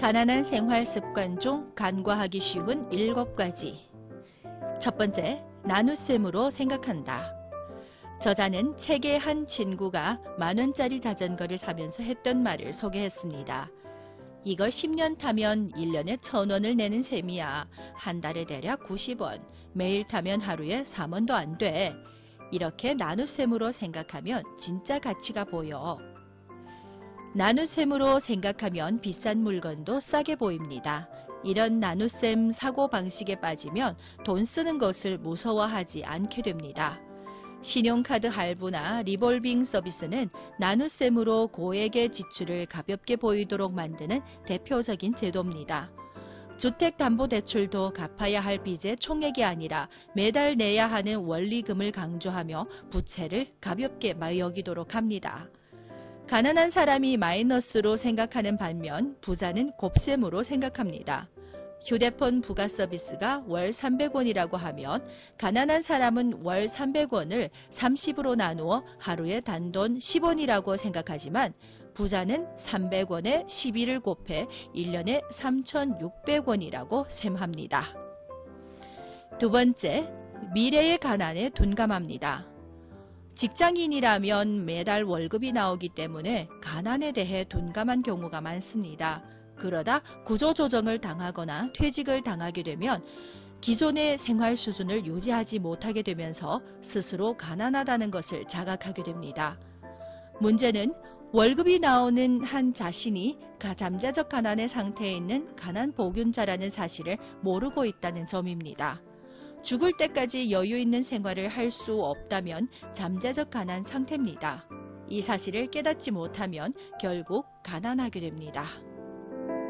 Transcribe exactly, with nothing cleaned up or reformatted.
가난한 생활 습관 중 간과하기 쉬운 일곱 가지. 첫 번째, 나눗셈으로 생각한다. 저자는 책의 한 친구가 만 원짜리 자전거를 사면서 했던 말을 소개했습니다. 이거 십 년 타면 일 년에 천 원을 내는 셈이야. 한 달에 대략 구십 원, 매일 타면 하루에 삼 원도 안 돼. 이렇게 나눗셈으로 생각하면 진짜 가치가 보여. 나눗셈으로 생각하면 비싼 물건도 싸게 보입니다. 이런 나눗셈 사고방식에 빠지면 돈 쓰는 것을 무서워하지 않게 됩니다. 신용카드 할부나 리볼빙 서비스는 나눗셈으로 고액의 지출을 가볍게 보이도록 만드는 대표적인 제도입니다. 주택담보대출도 갚아야 할 빚의 총액이 아니라 매달 내야 하는 원리금을 강조하며 부채를 가볍게 여기도록 합니다. 가난한 사람이 마이너스로 생각하는 반면 부자는 곱셈으로 생각합니다. 휴대폰 부가 서비스가 월 삼백 원이라고 하면 가난한 사람은 월 삼백 원을 삼십으로 나누어 하루에 단돈 십 원이라고 생각하지만 부자는 삼백 원에 십이를 곱해 일 년에 삼천육백 원이라고 셈합니다. 두 번째, 미래의 가난에 둔감합니다. 직장인이라면 매달 월급이 나오기 때문에 가난에 대해 둔감한 경우가 많습니다. 그러다 구조조정을 당하거나 퇴직을 당하게 되면 기존의 생활 수준을 유지하지 못하게 되면서 스스로 가난하다는 것을 자각하게 됩니다. 문제는 월급이 나오는 한 자신이 잠재적 가난의 상태에 있는 가난보균자라는 사실을 모르고 있다는 점입니다. 죽을 때까지 여유 있는 생활을 할 수 없다면 잠재적 가난 상태입니다. 이 사실을 깨닫지 못하면 결국 가난하게 됩니다.